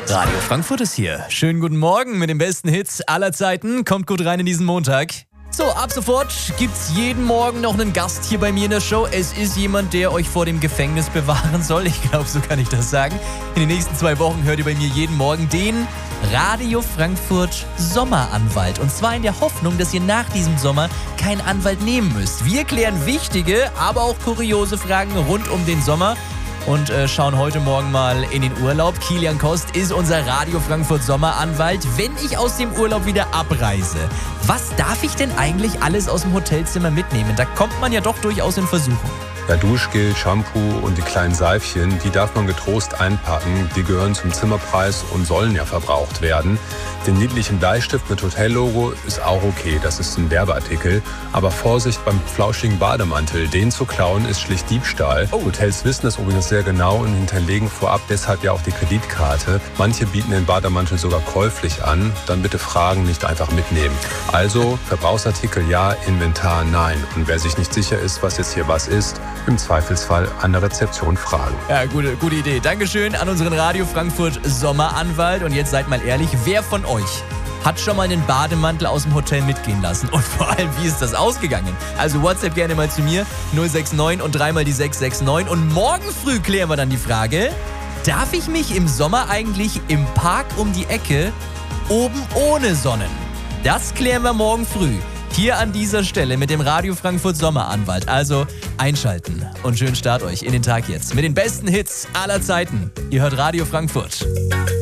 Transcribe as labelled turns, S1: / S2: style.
S1: Radio Frankfurt ist hier. Schönen guten Morgen mit den besten Hits aller Zeiten. Kommt gut rein in diesen Montag. So, ab sofort gibt's jeden Morgen noch einen Gast hier bei mir in der Show. Es ist jemand, der euch vor dem Gefängnis bewahren soll. Ich glaube, so kann ich das sagen. In den nächsten 2 Wochen hört ihr bei mir jeden Morgen den Radio Frankfurt Sommeranwalt. Und zwar in der Hoffnung, dass ihr nach diesem Sommer keinen Anwalt nehmen müsst. Wir klären wichtige, aber auch kuriose Fragen rund um den Sommer. Und schauen heute Morgen mal in den Urlaub. Kilian Kost ist unser Radio Frankfurt Sommeranwalt. Wenn ich aus dem Urlaub wieder abreise, was darf ich denn eigentlich alles aus dem Hotelzimmer mitnehmen? Da kommt man ja doch durchaus in Versuchung.
S2: Ja, Duschgel, Shampoo und die kleinen Seifchen, die darf man getrost einpacken. Die gehören zum Zimmerpreis und sollen ja verbraucht werden. Den niedlichen Bleistift mit Hotellogo ist auch okay, das ist ein Werbeartikel. Aber Vorsicht beim flauschigen Bademantel, den zu klauen ist schlicht Diebstahl. Hotels wissen das übrigens sehr genau und hinterlegen vorab deshalb ja auch die Kreditkarte. Manche bieten den Bademantel sogar käuflich an. Dann bitte fragen, nicht einfach mitnehmen. Also Verbrauchsartikel ja, Inventar nein. Und wer sich nicht sicher ist, was jetzt hier was ist, im Zweifelsfall an der Rezeption fragen.
S1: Ja, gute Idee. Dankeschön an unseren Radio Frankfurt Sommeranwalt. Und jetzt seid mal ehrlich, wer von euch hat schon mal einen Bademantel aus dem Hotel mitgehen lassen? Und vor allem, wie ist das ausgegangen? Also WhatsApp gerne mal zu mir, 069 und 3 mal die 669. Und morgen früh klären wir dann die Frage, darf ich mich im Sommer eigentlich im Park um die Ecke oben ohne sonnen? Das klären wir morgen früh. Hier an dieser Stelle mit dem Radio Frankfurt Sommeranwalt. Also einschalten und schönen Start euch in den Tag jetzt mit den besten Hits aller Zeiten. Ihr hört Radio Frankfurt.